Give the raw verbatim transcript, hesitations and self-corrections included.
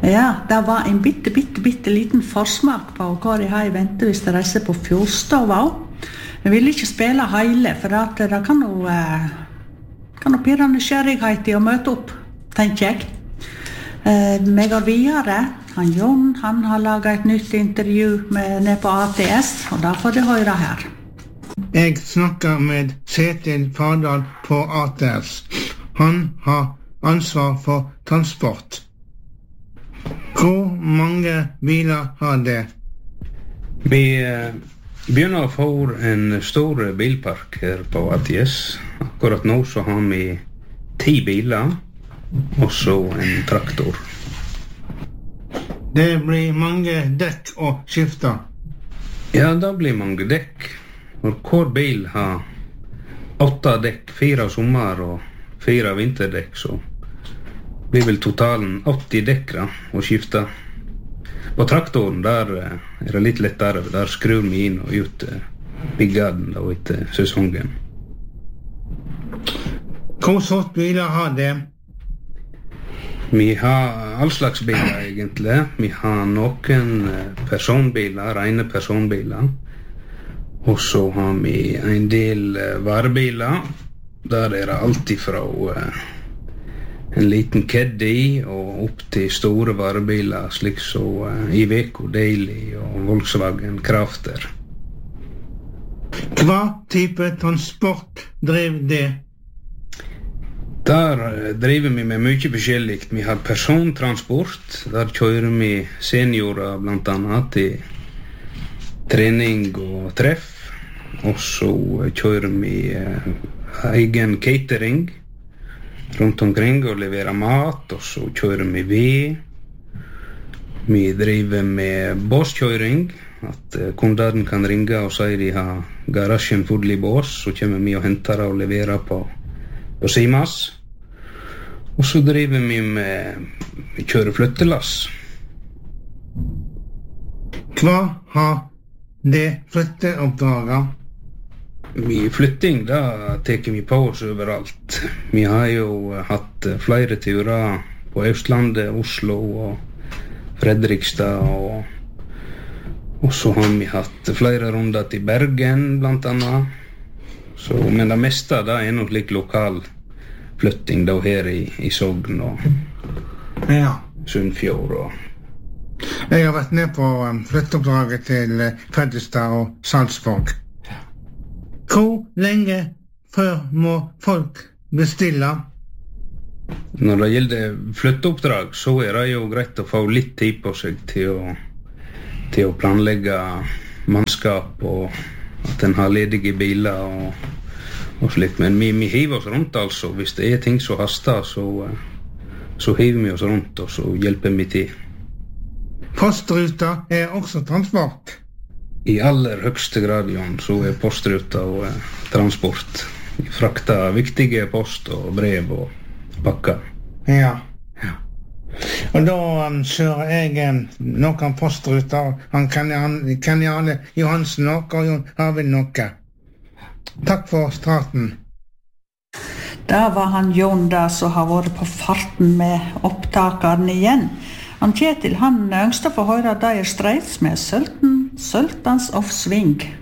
Ja, det var en bitte, bitte, bitte liten forsmak på hva de har i vente hvis de reiser på fjordstova også. Jeg vil ikke spille hele, for at det kan jo, eh, kan jo pirre nysgjerrighet i å møte opp, tenker jeg. Eh, vi går videre. Han Jon, han har laget et nytt intervju med, ned på A T S, og da får de høre her. Jeg snakker med Kjetil Fardal på A T S. Han har ansvar for transport. Hvor mange biler har det? Vi eh, begynner å få en stor bilpark her på A T S. Akkurat nå så har vi ti biler, og så en traktor. Det blir mange dekk å skifte. Ja, det blir mange dekk. Og hver bil har åtte dekk, fire sommer og fire vinterdekk, så blir vel totalen åtti dekk da, å skifte. På traktoren der er det litt lettere, der skrur vi inn og ut byggaden da etter sesongen. Hvor sort biler har det? Vi har all slags biler egentlig. Vi har noen personbiler, rene personbiler. Og så har vi en del varebiler. Der er det alltid fra en liten Caddy og opp til store varebiler, slik så Iveco Daily og Volkswagen Crafter. Hva type transport drev det? Der driver vi med mye forskjellig. Vi har persontransport. Der kjører vi seniorer blant annet til trening og treff. Og så kjører vi eh, egen catering rundt omkring og leverer mat. Og så kjører vi ved. Vi driver med båskjøring. At eh, kundene kan ringe og si de har garasjen full i bås. Så kommer vi og henter og leverer på på Simas. Og så driver vi med vi kjører flyttelass. Hva har det flytteoppdraget? Vi flytting, da teker vi på oss overalt. Vi har jo hatt flere turer på Østlandet, Oslo og Fredrikstad, og, og så har vi hatt flere runder til Bergen, blant annet. Så, men det meste da er nok litt lokal flytting da her i, i Sogn og ja. Sunnfjord. Og... Jeg har vært ned på um, flytteoppdraget til uh, Fredrikstad og Salzburg. Ja. Hvor lenge før må folk bestille? Når det gjelder flytteoppdrag, så er det jo greit å få litt tid på seg til å, til å planlegge mannskap og at en har ledige biler og, og slikt. Men vi, vi hiver oss rundt altså. Hvis det er ting som haster, så, så hiver vi oss rundt og så hjelper vi til. Postruta er også transport? I aller høyeste grad, Jan, så er postruta og eh, transport. Vi frakter viktige post og brev og pakker. Ja. Ja. Og da um, kjører jeg um, noen postruter, han kan gjerne Johansen noe, og Jon Arvind noe. Takk for starten. Da var han Jon da som har vært på farten med opptakeren igjen. Han Kjetil, han ønsker å få høre Dire Straits med Sultans of Swing.